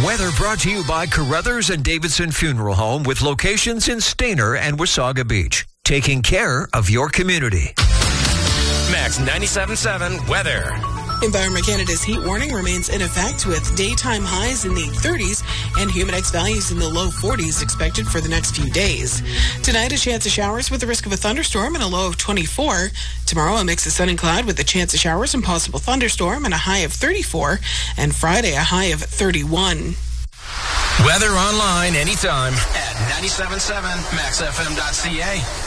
Weather brought to you by Carruthers and Davidson Funeral Home with locations in Stayner and Wasaga Beach. Taking care of your community. Max 97.7 weather. Environment Canada's heat warning remains in effect with daytime highs in the 30s and humidex values in the low 40s expected for the next few days. Tonight, a chance of showers with the risk of a thunderstorm and a low of 24. Tomorrow, a mix of sun and cloud with a chance of showers and possible thunderstorm and a high of 34. And Friday, a high of 31. Weather online anytime at 97.7maxfm.ca.